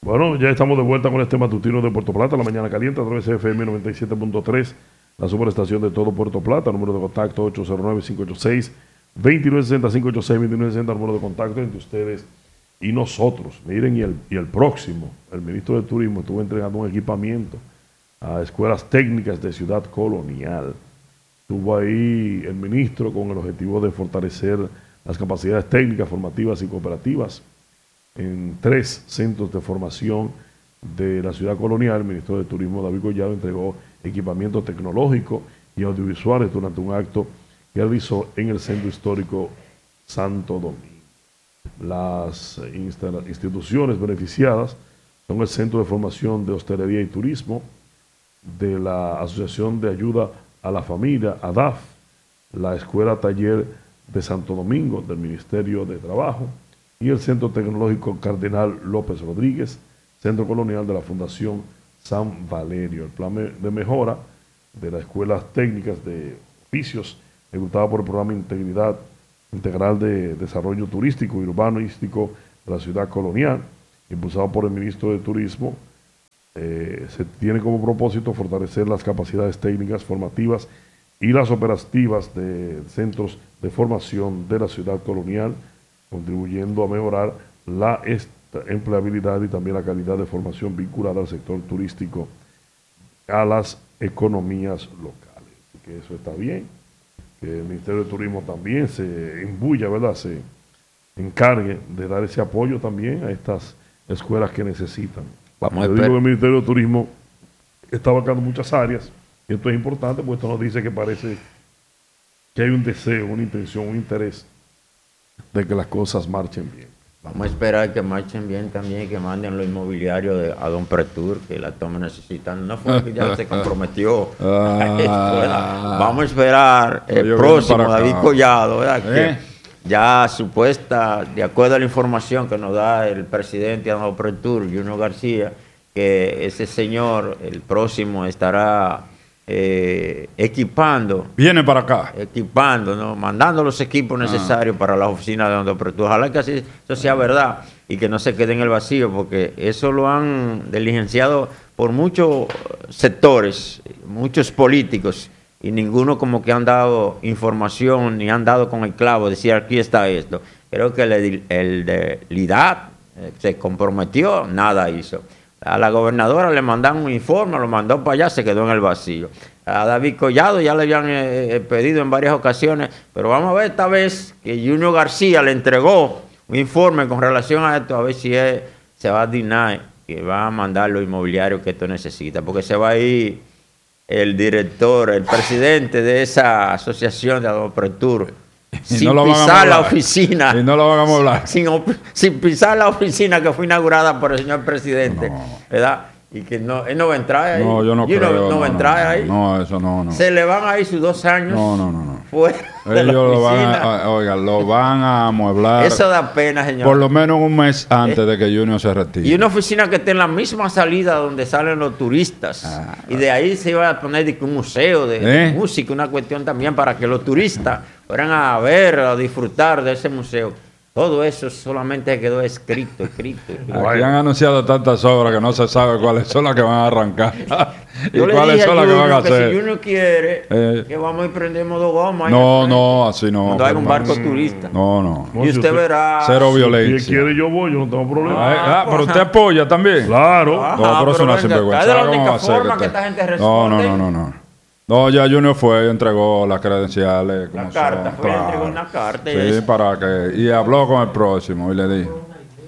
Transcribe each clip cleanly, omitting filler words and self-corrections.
Bueno, ya estamos de vuelta con este matutino de Puerto Plata, la mañana caliente a través de FM 97.3, la superestación de todo Puerto Plata, número de contacto 809-586-2960, 586-2960, número de contacto entre ustedes y nosotros. Miren, y el próximo, el ministro de Turismo estuvo entregando un equipamiento a escuelas técnicas de Ciudad Colonial. Estuvo ahí el ministro con el objetivo de fortalecer las capacidades técnicas, formativas y cooperativas en 3 centros de formación de la Ciudad Colonial. El ministro de Turismo, David Collado, entregó equipamiento tecnológico y audiovisuales durante un acto que realizó en el Centro Histórico Santo Domingo. Las instituciones beneficiadas son el Centro de Formación de Hostelería y Turismo de la Asociación de Ayuda a la Familia, ADAF, la Escuela Taller de Santo Domingo del Ministerio de Trabajo y el Centro Tecnológico Cardenal López Rodríguez, Centro Colonial de la Fundación San Valerio. El plan de mejora de las escuelas técnicas de oficios ejecutado por el Programa Integral de Desarrollo Turístico y Urbanístico de la Ciudad Colonial, impulsado por el ministro de Turismo, se tiene como propósito fortalecer las capacidades técnicas, formativas y las operativas de centros de formación de la Ciudad Colonial, contribuyendo a mejorar la empleabilidad y también la calidad de formación vinculada al sector turístico, a las economías locales. Así que eso está bien, que el Ministerio de Turismo también se imbuya, ¿verdad?, se encargue de dar ese apoyo también a estas escuelas que necesitan. Yo digo que el Ministerio de Turismo está abarcando muchas áreas, y esto es importante, porque esto nos dice que parece que hay un deseo, una intención, un interés de que las cosas marchen bien. Vamos a esperar que marchen bien también y que manden lo inmobiliario a Don Pretur, que la estamos necesitando. No fue que ya se comprometió. Vamos a esperar el próximo, David Collado, ¿verdad? Que ya supuesta, de acuerdo a la información que nos da el presidente de Don Pretur, Junior García, que ese señor, el próximo, estará equipando. Viene para acá. Equipando, ¿no? Mandando los equipos necesarios para las oficinas de Don Pretur. Ojalá que así eso sea verdad y que no se quede en el vacío, porque eso lo han diligenciado por muchos sectores, muchos políticos, y ninguno como que han dado información ni han dado con el clavo, decir aquí está esto. Creo que el de LIDAT se comprometió, nada hizo. A la gobernadora le mandaron un informe, lo mandó para allá, se quedó en el vacío. A David Collado ya le habían pedido en varias ocasiones, pero vamos a ver esta vez que Junior García le entregó un informe con relación a esto, a ver si él se va a dignar y va a mandar lo inmobiliario que esto necesita, porque se va a ir el director, el presidente de esa asociación de Don Pretur, sin pisar la oficina. Y no lo van a hablar. Sin pisar la oficina que fue inaugurada por el señor presidente, ¿verdad? Y que no, él no va a entrar ahí. No, yo no creo. No va a entrar ahí. No, eso no. Se le van a ir sus 2 años. No. Fuera de la oficina. Lo van a amueblar. Eso da pena, señor. Por lo menos un mes antes de que Junior se retire. Y una oficina que esté en la misma salida donde salen los turistas. Y de ahí se iba a poner un museo de música, una cuestión también para que los turistas fueran a ver, a disfrutar de ese museo. Todo eso solamente quedó escrito. Aquí han anunciado tantas obras que no se sabe cuáles son las que van a arrancar y cuáles son las que van a hacer. Si Junior quiere, que vamos y prendemos 2 gomas. No, así no. Cuando hay un barco turista. No. Y usted verá. Cero violencia. Si quiere yo voy, yo no tengo problema. Pero usted apoya también. Claro. No, pero eso no es sinvergüenza. Es de la única forma que esta gente responde. No. No, ya Junior fue y entregó las credenciales. La carta, entregó una carta. Sí, para que... Y habló con el próximo y le dijo.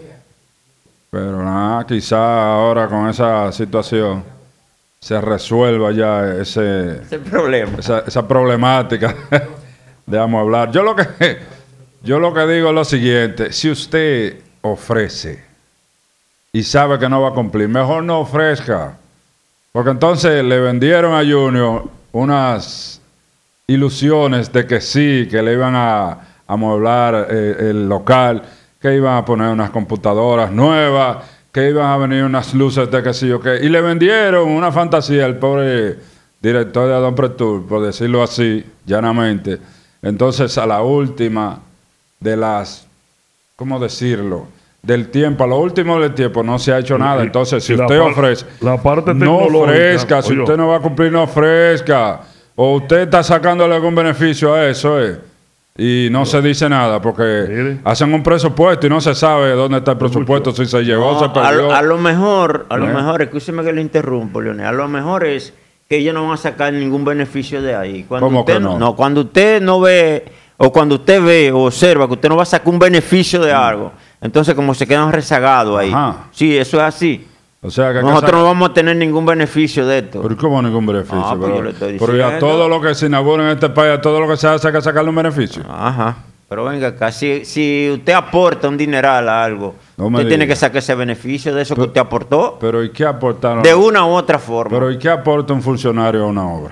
Pero nada, quizá ahora con esa situación se resuelva ya ese problema. Esa problemática de amueblar. Yo lo que digo es lo siguiente. Si usted ofrece y sabe que no va a cumplir, mejor no ofrezca. Porque entonces le vendieron a Junior unas ilusiones de que sí, que le iban a amueblar el local, que iban a poner unas computadoras nuevas, que iban a venir unas luces de que sí o qué. Y le vendieron una fantasía al pobre director de Don Pretur, por decirlo así, llanamente. Entonces, a la última de las, ¿cómo decirlo?, del tiempo, a lo último del tiempo, no se ha hecho nada. Entonces, si usted ofrece, la parte no tecnológica, ofrezca. Si oye, usted no va a cumplir, no ofrezca. O usted está sacándole algún beneficio a eso, y no se dice nada, porque mire, hacen un presupuesto y no se sabe dónde está el presupuesto, si se llegó, No, se perdió. a lo mejor, escúcheme que le interrumpo, Leonel, a lo mejor es que ellos no van a sacar ningún beneficio de ahí. ¿Cómo usted que no? Cuando usted no ve, o cuando usted ve o observa que usted no va a sacar un beneficio de algo, entonces como se quedan rezagados ahí. Ajá. Sí, eso es así. O sea, que Nosotros no vamos a tener ningún beneficio de esto. ¿Pero cómo ningún beneficio? Ah, pues yo le estoy pero ya diciendo. todo lo que se inaugura en este país, todo lo que se hace hay que sacarle un beneficio. Ajá. Pero venga acá, si usted aporta un dineral a algo, No me usted tiene diga. que sacar ese beneficio de eso que usted aportó, Pero ¿y qué aportaron? de una u otra forma. Pero ¿y qué aporta un funcionario a una obra?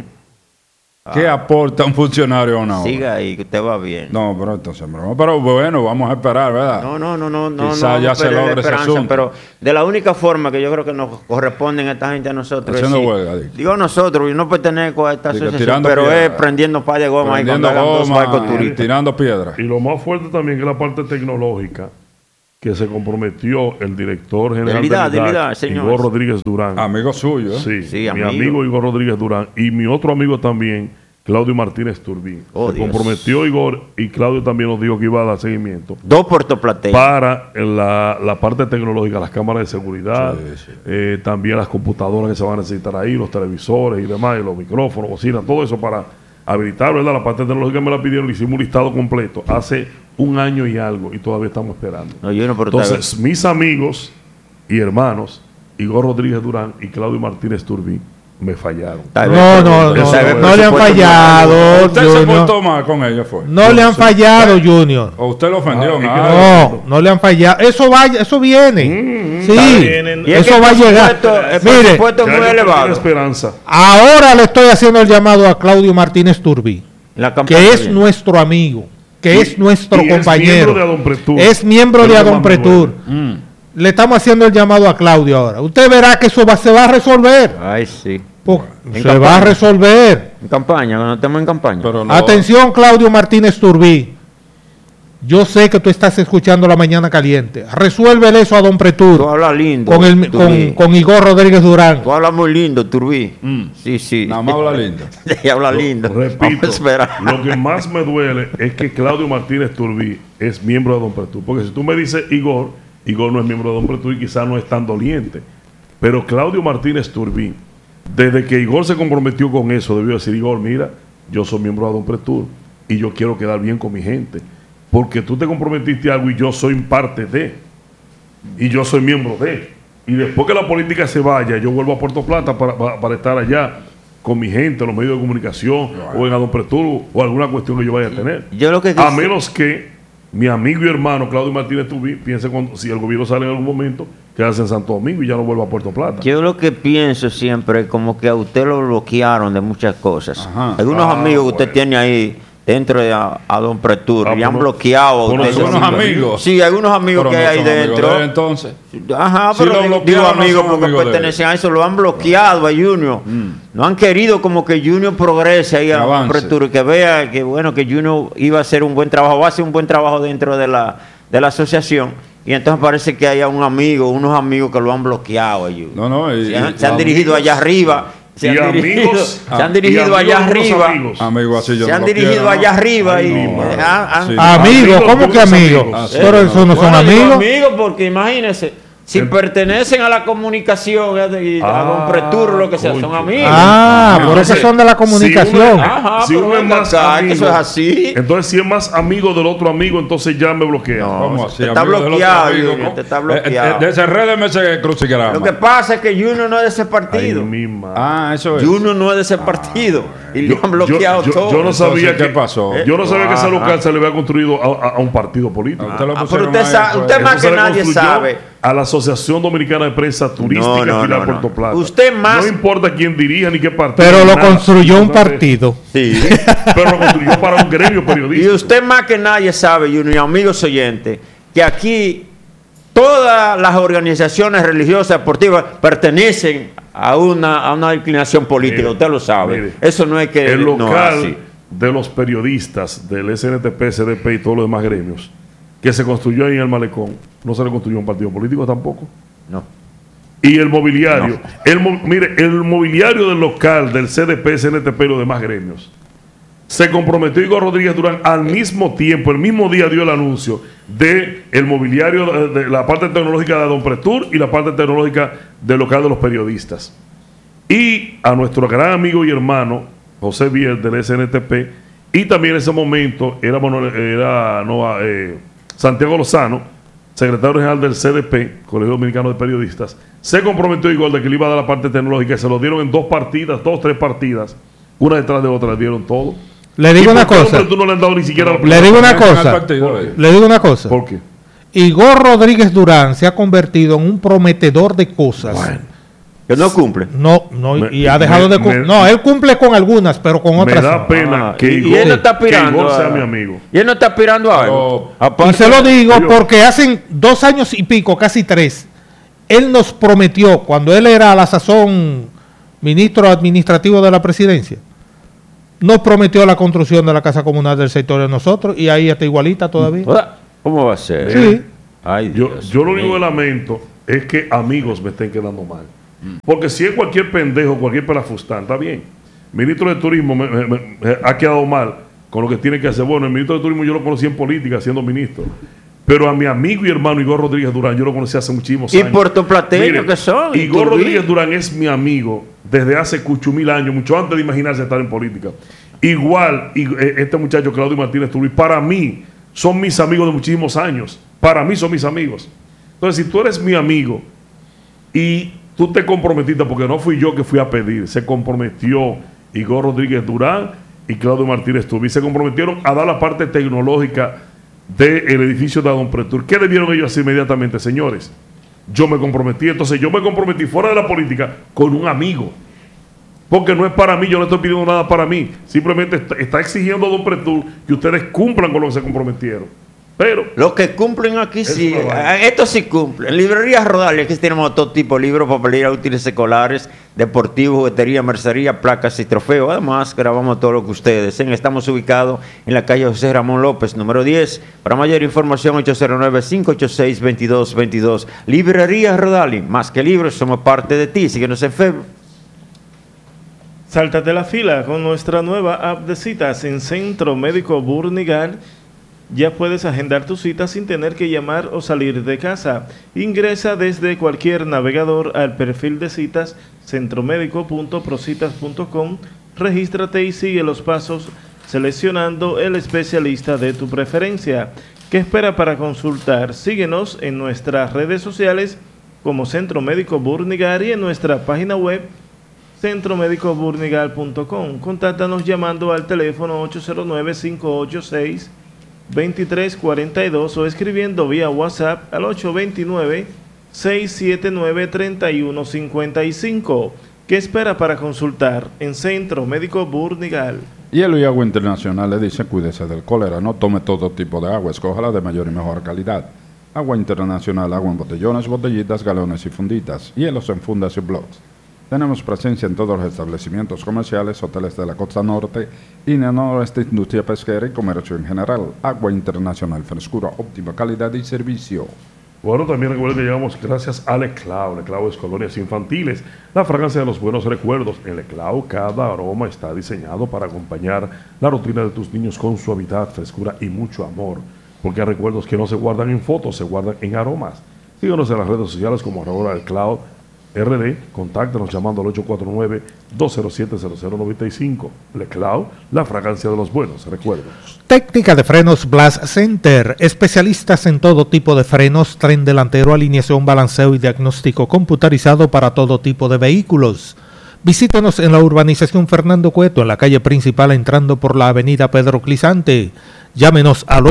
¿Qué aporta un funcionario a una obra? Siga ahí, que usted va bien. No, pero entonces, pero bueno, vamos a esperar, ¿verdad? No. Quizá ya se pierda la logre ese esperanza, asunto. pero de la única forma que yo creo que nos corresponden a esta gente a nosotros Haciendo es huelga, digo. digo nosotros, yo no pertenezco a esta Digo, asociación, tirando pero piedra. es prendiendo par de goma ahí cuando Prendiendo hagan dos goma, barcos turistas. tirando piedras. y lo más fuerte también es la parte tecnológica, que se comprometió el director general Delidad, del IDAC, delidad, señor. Igor Rodríguez Durán. Amigo suyo, ¿eh? Sí, Sí, mi amigo. amigo Igor Rodríguez Durán y mi otro amigo también, Claudio Martínez Turbín. Oh, se Dios. comprometió Igor y Claudio también nos dijo que iba a dar seguimiento Dos puertoplateños. para la parte tecnológica, las cámaras de seguridad, también las computadoras que se van a necesitar ahí, los televisores y demás, y los micrófonos, bocinas, todo eso para habilitar, ¿verdad? La parte tecnológica me la pidieron, le hicimos un listado completo hace un año y algo y todavía estamos esperando. No, yo no, pero Entonces, mis amigos y hermanos, Igor Rodríguez Durán y Claudio Martínez Turbín, me fallaron. No le han fallado, Usted se Junior. portó mal con ellos, fue. No le han fallado, Junior. O usted lo ofendió, Ah, nada. No le han fallado. Eso viene. Sí, Y es que eso va a llegar. el Mire, presupuesto es Ya muy yo tengo elevado. esperanza. ahora le estoy haciendo el llamado a Claudio Martínez Turbí, La campaña que es viene. nuestro amigo, que Y- es nuestro y es compañero. miembro de Adonpretur. Es miembro Es de lo que más me Adonpretur. Le estamos haciendo el llamado a Claudio ahora. Usted verá que eso se va a resolver. Ay, sí. Se campaña. va a resolver. En campaña, cuando estemos en campaña. Pero no- Atención, Claudio Martínez Turbí. Yo sé que tú estás escuchando La Mañana Caliente. Resuélvele eso a Don Tú Pretur hablas lindo. con, con Igor Rodríguez Durán. Tú hablas muy lindo, Turbí. Sí. Nada más habla lindo. Sí, habla lindo. Vamos a Repito, esperar. lo que más me duele es que Claudio Martínez Turbí es miembro de Don Pretur. Porque si tú me dices Igor no es miembro de Don Pretur y quizás no es tan doliente. Pero Claudio Martínez Turbí, desde que Igor se comprometió con eso, debió decir: Igor, mira, yo soy miembro de Don Pretur y yo quiero quedar bien con mi gente. Porque tú te comprometiste a algo y yo soy parte de. Y yo soy miembro de. Y después que la política se vaya, yo vuelvo a Puerto Plata para estar allá con mi gente, en los medios de comunicación, o en Adonpretur, o alguna cuestión que yo vaya a tener. Yo lo que A menos que mi amigo y hermano Claudio Martínez Turbí piense, si el gobierno sale en algún momento, quedarse en Santo Domingo y ya no vuelva a Puerto Plata. Yo lo que pienso siempre es como que a usted lo bloquearon de muchas cosas. Ajá. Algunos amigos que usted bueno. tiene ahí dentro de a Don Pretur Ah, le han bueno, bloqueado a bueno, usted. son unos amigos. Sí, algunos amigos Pero que no hay ahí son amigos dentro. de él, entonces. Ajá, Si pero lo digo bloquearon, no amigos son porque amigos de él. pertenecen a eso, lo han bloqueado a Junior. No han querido como que Junior progrese ahí a Don avance. Pretur y que vea que bueno que Junior iba a hacer un buen trabajo, va a hacer un buen trabajo dentro de la asociación. Y entonces parece que hay unos amigos que lo han bloqueado a Junior. No, y- Se han dirigido allá arriba. Se Y han dirigido, amigos- se han y dirigido amigos allá de unos arriba. amigos. Amigo, así yo Se no han lo dirigido quiero, allá ¿no? arriba Ay, y mi madre. Sí. Amigos, ¿cómo que amigos? amigos. Ah, sí, Pero no. eso no son Bueno, digo amigos. amigos porque imagínense, si pertenecen a la comunicación y a Don Pretur, lo que sea, son concho. amigos. Ah, por Entonces, eso son de la comunicación. Si uno, Ajá, si pero uno es venga más acá, que amigo, eso es así. entonces si es más amigo del otro amigo, entonces ya me bloquea. No. ¿Cómo así? Te está Amigo del otro bloqueado, amigo, Junior, ¿no? te está bloqueado. Desenrédeme ese crucigrama. Lo que pasa es que Junior no es de ese Ay, partido. mi madre. Ah, eso es. Junior no es de ese partido. Y le han bloqueado todo. Yo no sabía Entonces, que ¿qué pasó? Yo no sabía que ese Ajá. local se le había construido a un partido político. Usted lo Pero pusieron usted, ahí, sabe, pues. usted Eso más se que le nadie construyó sabe. a la Asociación Dominicana de Prensa Turística No, Filial no. Puerto Plata. Usted más- No importa quién dirija ni qué partido. Pero lo nada. construyó un Importante- partido. Sí. Pero lo construyó para un gremio Y periodístico. usted más que nadie sabe, Junior, y amigos oyentes, que aquí todas las organizaciones religiosas, deportivas, pertenecen a una inclinación política. Mire, usted lo sabe. mire, Eso no es que El no es local así. de los periodistas del SNTP, CDP y todos los demás gremios que se construyó ahí en el Malecón, no se le construyó un partido político tampoco. No. Y el mobiliario, mire, el mobiliario del local del CDP, CNTP y los demás gremios, se comprometió Igor Rodríguez Durán al mismo tiempo, el mismo día dio el anuncio de el mobiliario, de la parte tecnológica de Don Pretur y la parte tecnológica del local de los periodistas. Y a nuestro gran amigo y hermano José Biel del SNTP, y también en ese momento era Santiago Lozano, secretario general del CDP, Colegio Dominicano de Periodistas, se comprometió igual de que le iba a dar la parte tecnológica y se lo dieron en 2 partidas, 3 partidas, una detrás de otra, le dieron todo. Le digo una cosa. Tú no le han dado ni siquiera Le digo una cosa. Le digo una cosa. ¿Por qué? Igor Rodríguez Durán se ha convertido en un prometedor de cosas. Bueno, Que no cumple. Y ha dejado de cumplir. No, él cumple con algunas, pero con otras me da no. pena que y él no está aspirando Igor sea mi amigo. Y él no está aspirando a algo. Y se lo digo porque hace 2 años y pico, casi 3, él nos prometió, cuando él era a la sazón ministro administrativo de la presidencia, nos prometió la construcción de la casa comunal del sector de nosotros, y ahí está igualita todavía. ¿Cómo va a ser? Sí. Ay, Yo Dios lo único mío. que lamento es que amigos me estén quedando mal. Porque si es cualquier pendejo, cualquier pelafustán, está bien. Ministro de Turismo me ha quedado mal con lo que tiene que hacer. Bueno, el ministro de Turismo yo lo conocí en política, siendo ministro. Pero a mi amigo y hermano Igor Rodríguez Durán, yo lo conocí hace muchísimos años. Y puertorplateños que son. Igor Turbí. Rodríguez Durán es mi amigo desde hace 8.000 años, mucho antes de imaginarse estar en política. Igual, este muchacho Claudio Martínez Turbí, para mí, son mis amigos de muchísimos años. Para mí son mis amigos. Entonces, si tú eres mi amigo y tú te comprometiste, porque no fui yo que fui a pedir, se comprometió Igor Rodríguez Durán y Claudio Martínez Turbí, se comprometieron a dar la parte tecnológica del edificio de Don Pretur. ¿Qué debieron ellos hacer inmediatamente, señores? Yo me comprometí, entonces yo me comprometí fuera de la política con un amigo. Porque no es para mí, yo no estoy pidiendo nada para mí. Simplemente está exigiendo a Don Pretur que ustedes cumplan con lo que se comprometieron. Pero los que cumplen aquí es sí, una vaina. esto sí cumplen. Librerías Rodales, que tenemos todo tipo de libros, papelería, útiles escolares, deportivos, juguetería, mercería, placas y trofeos. Además, grabamos todo lo que ustedes deseen. Estamos ubicados en la calle José Ramón López, número 10. Para mayor información, 809-586-2222. Librerías Rodales, más que libros, somos parte de ti. Síguenos en Facebook. Sáltate la fila con nuestra nueva app de citas en Centro Médico Burnigal. Ya puedes agendar tu cita sin tener que llamar o salir de casa. Ingresa desde cualquier navegador al perfil de citas centromédico.procitas.com, regístrate y sigue los pasos seleccionando el especialista de tu preferencia. ¿Qué espera para consultar? Síguenos en nuestras redes sociales como Centro Médico Burnigal y en nuestra página web centromédicoburnigal.com. Contáctanos llamando al teléfono 809-586-2342 o escribiendo vía WhatsApp al 829-679-3155. ¿Qué espera para consultar en Centro Médico Burnigal? Hielo y Agua Internacional le dice: cuídese del cólera, no tome todo tipo de agua, escójala de mayor y mejor calidad. Agua Internacional, agua en botellones, botellitas, galones y funditas, hielos en fundas y blogs. Tenemos presencia en todos los establecimientos comerciales, hoteles de la costa norte y en el noroeste, industria pesquera y comercio en general. Agua Internacional, frescura, óptima calidad y servicio. bueno, también recuerden que llegamos gracias a Leclau. Leclau es colonias infantiles, la fragancia de los buenos recuerdos. En Leclau cada aroma está diseñado para acompañar la rutina de tus niños con suavidad, frescura y mucho amor. Porque hay recuerdos que no se guardan en fotos, se guardan en aromas. Síguenos en las redes sociales como @Leclau RD, contáctanos llamando al 849-207-0095. Leclau, la fragancia de los buenos recuerdos. Técnica de frenos Blast Center, especialistas en todo tipo de frenos, tren delantero, alineación, balanceo y diagnóstico computarizado para todo tipo de vehículos. Visítenos en la urbanización Fernando Cueto, en la calle principal entrando por la avenida Pedro Clisante. Llámenos al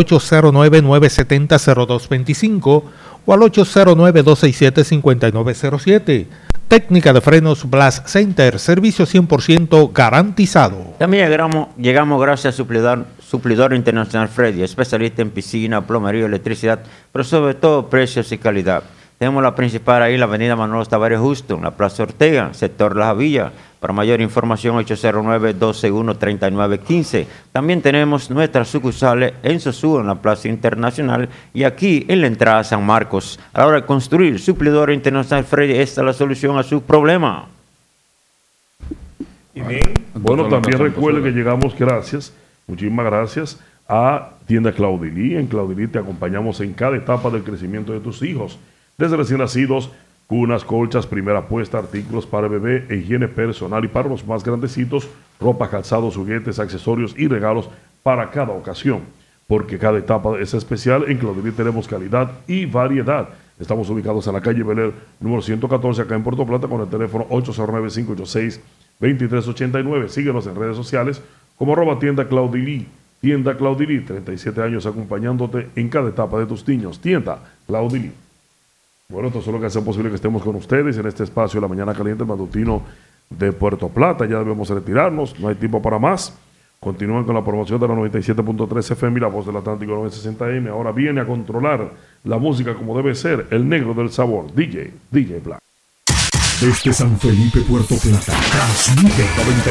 809-970-0225 o al 809-267-5907. Técnica de frenos Blast Center, servicio 100% garantizado. También llegamos gracias a Suplidor Internacional Freddy, especialista en piscina, plomería, electricidad, pero sobre todo precios y calidad. Tenemos la principal ahí, la avenida Manuel Tavares Justo, en la Plaza Ortega, sector Las Avillas. Para mayor información, 809-261-3915. También tenemos nuestras sucursales en Sosúa, en la Plaza Internacional, y aquí en la entrada a San Marcos. A la hora de construir, Suplidora Internacional Freddy, esta es la solución a su problema. Y bien, Bueno, también recuerde que llegamos muchísimas gracias a Tienda Claudilí. En Claudilí te acompañamos en cada etapa del crecimiento de tus hijos, desde recién nacidos, cunas, colchas, primera puesta, artículos para bebé, higiene personal, y para los más grandecitos, ropa, calzados, juguetes, accesorios y regalos para cada ocasión. Porque cada etapa es especial. En Claudilí tenemos calidad y variedad. Estamos ubicados en la calle Bel Air, número 114, acá en Puerto Plata, con el teléfono 809-586-2389. Síguenos en redes sociales como @tienda Claudilí. Tienda Claudilí, 37 años acompañándote en cada etapa de tus niños. Tienda Claudilí. Bueno, esto es lo que hace posible que estemos con ustedes en este espacio de la Mañana Caliente, el matutino de Puerto Plata. Ya debemos retirarnos, no hay tiempo para más. Continúan con la promoción de la 97.3 FM y la Voz del Atlántico 960M. Ahora viene a controlar la música como debe ser, el negro del sabor, DJ Black. Desde San Felipe, Puerto Plata, transmite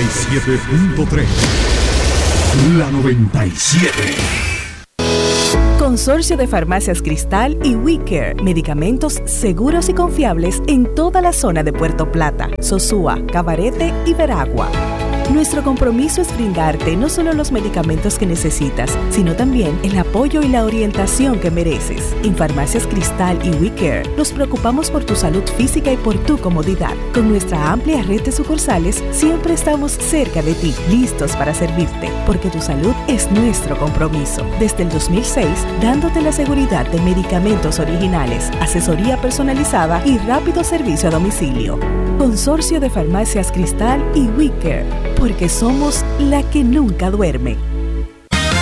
97.3. La 97. Consorcio de Farmacias Cristal y WeCare, medicamentos seguros y confiables en toda la zona de Puerto Plata, Sosúa, Cabarete y Veragua. Nuestro compromiso es brindarte no solo los medicamentos que necesitas, sino también el apoyo y la orientación que mereces. En Farmacias Cristal y WeCare nos preocupamos por tu salud física y por tu comodidad. Con nuestra amplia red de sucursales, siempre estamos cerca de ti, listos para servirte, porque tu salud es nuestro compromiso. Desde el 2006, dándote la seguridad de medicamentos originales, asesoría personalizada y rápido servicio a domicilio. Consorcio de Farmacias Cristal y WeCare, porque somos la que nunca duerme.